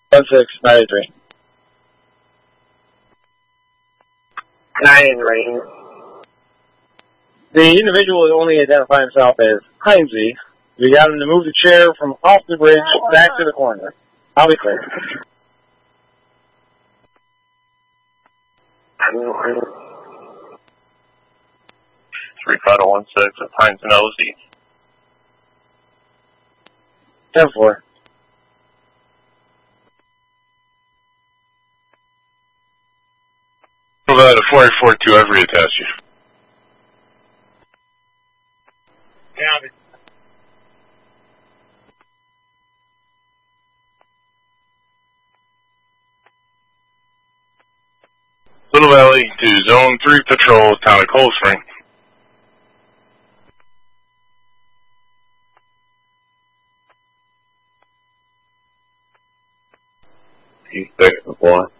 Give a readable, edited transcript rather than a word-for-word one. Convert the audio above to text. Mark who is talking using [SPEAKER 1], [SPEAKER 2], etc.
[SPEAKER 1] 1693.
[SPEAKER 2] 9 rating.
[SPEAKER 1] The individual will only identify himself as Heinze. We got him to move the chair from off the bridge back to the corner. I'll be clear.
[SPEAKER 3] 35016 at Heinz and LZ.
[SPEAKER 1] 10-4.
[SPEAKER 3] About a 442, I've reattached you.
[SPEAKER 2] Copy.
[SPEAKER 3] Little Valley to Zone 3 Patrol, Town of Cold Spring.
[SPEAKER 4] He's 6-4.